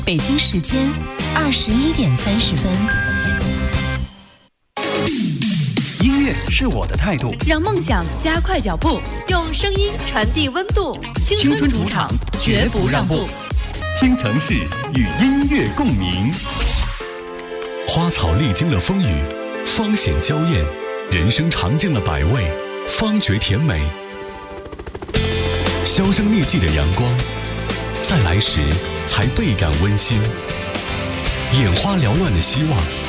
北京时间21:30。 音乐是我的态度， 让梦想加快脚步， 用声音传递温度。 青春主场，绝不让步。京城市与音乐共鸣。 花草历经了风雨，方显娇艳；人生尝尽了百味，方觉甜美。销声匿迹的阳光，再来时才倍感温馨。眼花缭乱的希望，